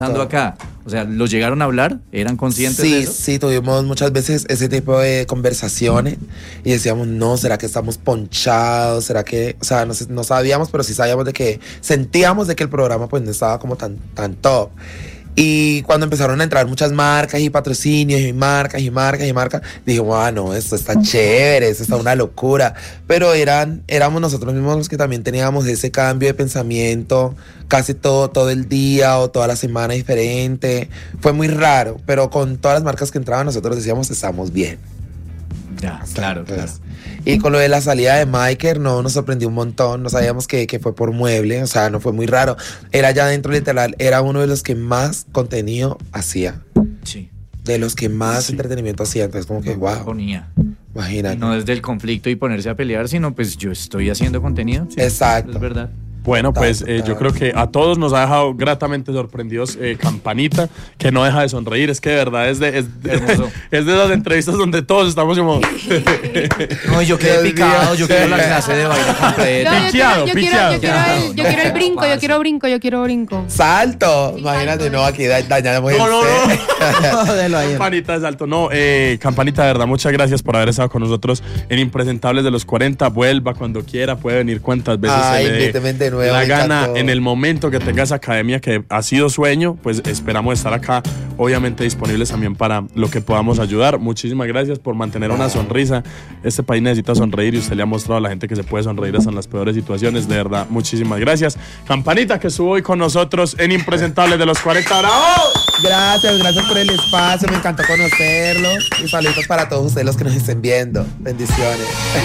Estando acá, o sea, ¿lo llegaron a hablar? ¿Eran conscientes de eso? Sí, tuvimos muchas veces ese tipo de conversaciones y decíamos, no, ¿será que estamos ponchados? ¿Será que, o sea, no sabíamos, pero sí sabíamos de que, sentíamos de que el programa pues no estaba como tan top. Y cuando empezaron a entrar muchas marcas y patrocinios y marcas, dijimos, no, esto está chévere, esto está una locura. Pero éramos nosotros mismos los que también teníamos ese cambio de pensamiento casi todo el día o toda la semana diferente. Fue muy raro, pero con todas las marcas que entraban nosotros decíamos, estamos bien. Ya, claro. Y con lo de la salida de Michael, no, nos sorprendió un montón. No sabíamos que fue por mueble, o sea, no fue muy raro. Era ya dentro, literal, era uno de los que más contenido hacía. Sí. De los que más entretenimiento hacía. Entonces, como que, wow. Ponía. Imagínate. Y no desde el conflicto y ponerse a pelear, sino pues yo estoy haciendo contenido. Sí, exacto. Es verdad. Bueno, pues yo creo que a todos nos ha dejado gratamente sorprendidos Campanita, que no deja de sonreír. Es que de verdad es de esas entrevistas donde todos estamos como... No, yo quedé picado, yo quiero la clase de baile completa. Yo quiero el brinco, yo quiero brinco. ¡Salto! Imagínate, no, aquí dañamos Campanita de salto. No, Campanita, de verdad, muchas gracias por haber estado con nosotros en Impresentables de los 40. Vuelva cuando quiera, puede venir cuantas veces invíteme nuevo, la gana. En el momento que tengas academia, que ha sido sueño, pues esperamos estar acá, obviamente disponibles también para lo que podamos ayudar. Muchísimas gracias por mantener una sonrisa. Este país necesita sonreír y usted le ha mostrado a la gente que se puede sonreír hasta en las peores situaciones. De verdad, muchísimas gracias. Campanita, que estuvo hoy con nosotros en Impresentables de los 40. ¡Bravo! Gracias por el espacio, me encantó conocerlos y saludos para todos ustedes los que nos estén viendo. Bendiciones.